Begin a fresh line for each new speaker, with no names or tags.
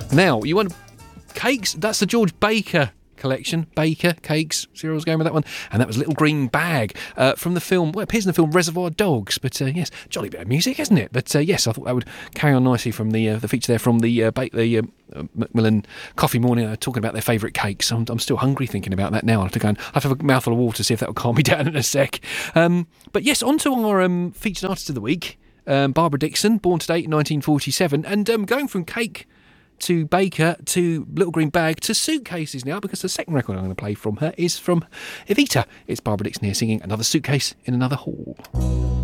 Now, you want cakes? That's the George Baker collection. Baker cakes. Cyril's going with that one. And that was Little Green Bag from the film, well, it appears in the film Reservoir Dogs. But yes, jolly bit of music, isn't it? But yes, I thought that would carry on nicely from the feature there from the Macmillan Coffee Morning, talking about their favourite cakes. I'm still hungry thinking about that now. I'll have to go and have a mouthful of water, see if that will calm me down in a sec. But yes, on to our featured artist of the week, Barbara Dickson, born today, 1947, and going from cake to Baker to Little Green Bag to Suitcases now, because the second record I'm going to play from her is from Evita. It's Barbara Dickson here singing Another Suitcase in Another Hall.